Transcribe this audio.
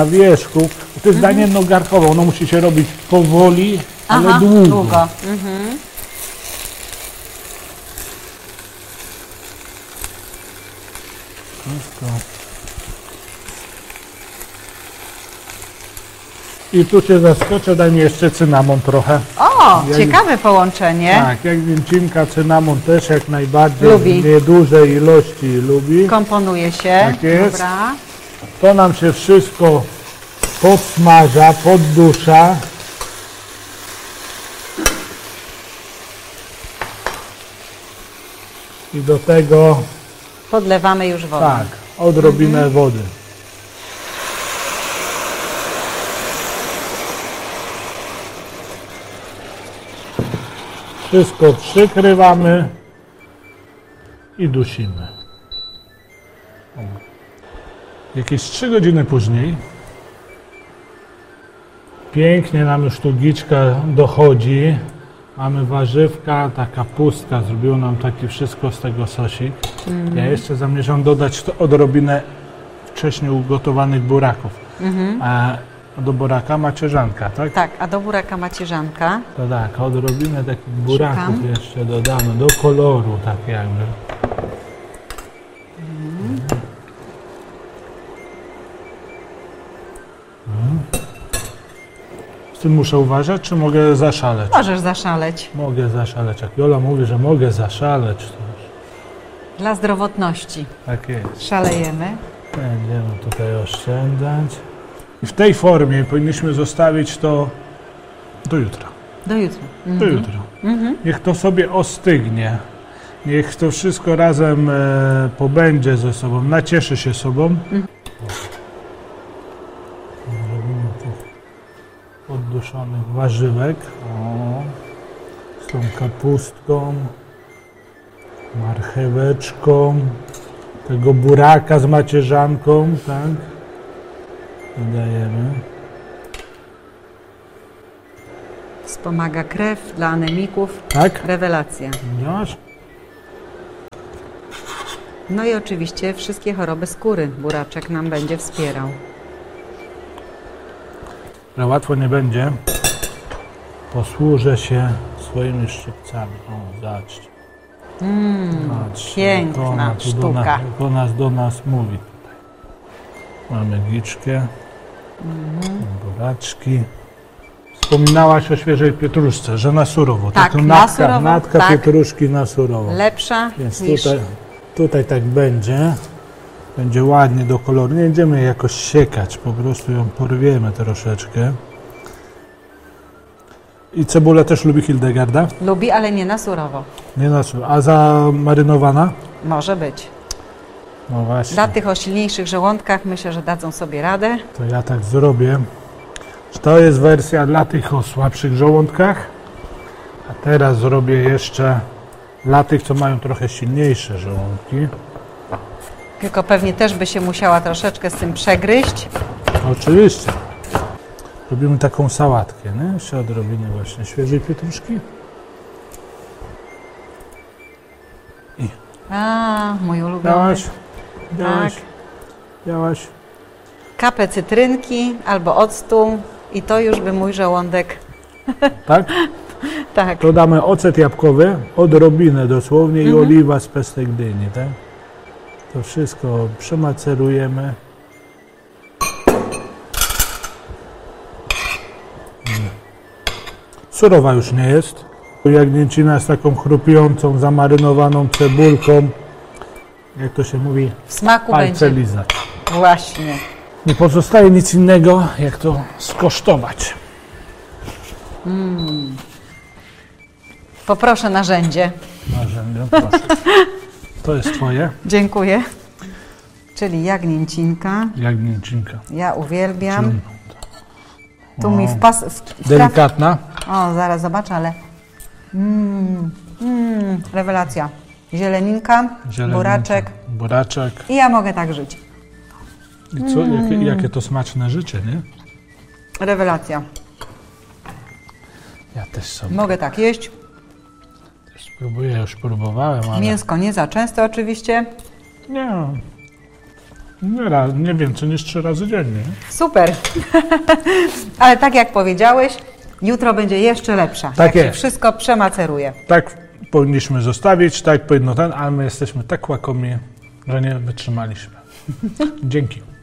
na wierzchu. To jest danie jednogarnkowe, ono musi się robić powoli, ale długo. I tu cię zaskoczę, daj mi jeszcze cynamon trochę. O, ciekawe połączenie. Tak, jak mięcinka, cynamon też jak najbardziej. Lubi. W niedużej ilości lubi. Komponuje się. Tak jest. Dobra. To nam się wszystko podsmaża, poddusza. I do tego, Podlewamy już wodę. tak, odrobinę wody. Wszystko przykrywamy i dusimy. Jakieś 3 godziny później pięknie nam już tu giczka dochodzi. Mamy warzywka, ta kapustka, zrobiło nam taki wszystko z tego sosik. Ja jeszcze zamierzam dodać to odrobinę wcześniej ugotowanych buraków. A do buraka macierzanka, tak? Tak, a do buraka macierzanka. To tak, odrobinę takich buraków Szukam. jeszcze dodamy, do koloru tak jakby. Z tym muszę uważać, czy mogę zaszaleć? Możesz zaszaleć. Mogę zaszaleć. Jak Jola mówi, że mogę zaszaleć, to już Dla zdrowotności. tak jest. Szalejemy. Będziemy tutaj oszczędzać. I w tej formie powinniśmy zostawić to do jutra. Do jutra. Do jutra. Niech to sobie ostygnie. Niech to wszystko razem pobędzie ze sobą, nacieszy się sobą. Zrobimy tych podduszonych warzywek. O, z tą kapustką, marcheweczką, tego buraka z macierzanką, tak? Dodajemy. Wspomaga krew dla anemików. Tak? Rewelacja. Widziałaś? No i oczywiście wszystkie choroby skóry buraczek nam będzie wspierał. Że łatwo nie będzie. Posłużę się swoimi szczypcami. O, zobaczcie. Zobaczcie, piękna jak ona tu sztuka. Jak do nas mówi tutaj. Mamy giczkę, buraczki. Wspominałaś o świeżej pietruszce, że na surowo. Tak, Tylko na surowo, natka tak. pietruszki na surowo. Lepsza Więc niż... tutaj tak będzie. Będzie ładnie do koloru. Nie będziemy jej jakoś siekać, po prostu ją porwiemy troszeczkę. I cebulę też lubi Hildegarda? Lubi, ale nie na surowo. Nie na surowo. A zamarynowana? Może być. No właśnie. Dla tych o silniejszych żołądkach myślę, że dadzą sobie radę. To ja tak zrobię. To jest wersja dla tych o słabszych żołądkach. A teraz zrobię jeszcze dla tych, co mają trochę silniejsze żołądki. Tylko pewnie też by się musiała troszeczkę z tym przegryźć. Oczywiście. Robimy taką sałatkę, nie? Jeszcze odrobinę właśnie świeżej pietruszki. A, mój ulubiony. Białaś? Białaś? Tak. Białaś? Kapę cytrynki albo octu i to już by mój żołądek... Tak? Tak. To damy ocet jabłkowy, odrobinę dosłownie i oliwa z pestek dyni, tak? To wszystko przemacerujemy. Surowa już nie jest. Jagnięcina z taką chrupiącą, zamarynowaną cebulką. Jak to się mówi? W smaku Palce będzie. lizać. Właśnie. Nie pozostaje nic innego, jak to skosztować. Poproszę narzędzie. Narzędzie, proszę. To jest twoje. Dziękuję. Czyli jagnięcinka. Jagnięcinka. Ja uwielbiam. Czyli- Tu mi wtraf... Delikatna. O, zaraz zobaczę, ale... Rewelacja. Zieleninka, buraczek. Buraczek. I ja mogę tak żyć. I co? Jakie to smaczne życie, nie? Rewelacja. Ja też sobie Mogę tak jeść. spróbuję, już próbowałem, ale Mięsko nie za często oczywiście. nie. Nie więcej niż 3 razy dziennie. Super. Ale tak jak powiedziałeś, jutro będzie jeszcze lepsza. Tak jak się jest. wszystko przemaceruje. Tak powinniśmy zostawić, tak powinno ale my jesteśmy tak łakomi, że nie wytrzymaliśmy. Dzięki.